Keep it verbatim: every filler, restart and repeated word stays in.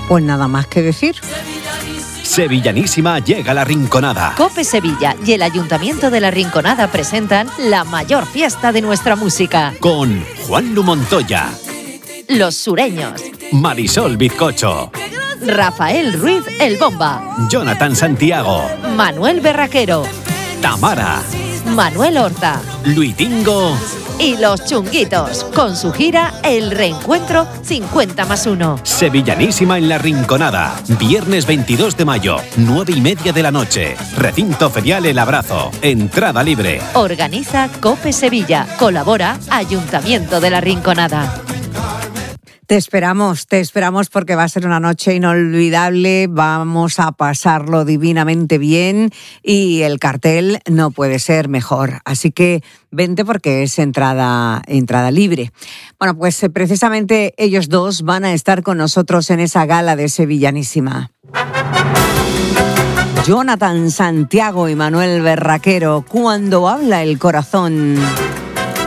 Pues nada más que decir. Sevillanísima llega a La Rinconada. COPE Sevilla y el Ayuntamiento de La Rinconada presentan la mayor fiesta de nuestra música. Con Juanlu Montoya, Los Sureños, Marisol Bizcocho, Rafael Ruiz El Bomba, Jonathan Santiago, Manuel Berraquero, Tamara, Manuel Horta Luitingo y Los Chunguitos, con su gira El Reencuentro cincuenta más uno. Sevillanísima en La Rinconada. Viernes veintidós de mayo, nueve y media de la noche. Recinto ferial El Abrazo. Entrada libre. Organiza COPE Sevilla. Colabora Ayuntamiento de La Rinconada. Te esperamos, te esperamos porque va a ser una noche inolvidable, vamos a pasarlo divinamente bien y el cartel no puede ser mejor. Así que vente porque es entrada, entrada libre. Bueno, pues precisamente ellos dos van a estar con nosotros en esa gala de Sevillanísima. Jonathan Santiago y Manuel Berraquero, Cuando habla el corazón.